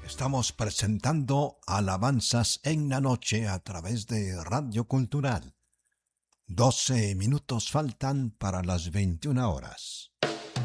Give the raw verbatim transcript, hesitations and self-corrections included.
Estamos presentando alabanzas en la noche a través de Radio Cultural. Doce minutos faltan para las veintiuna horas.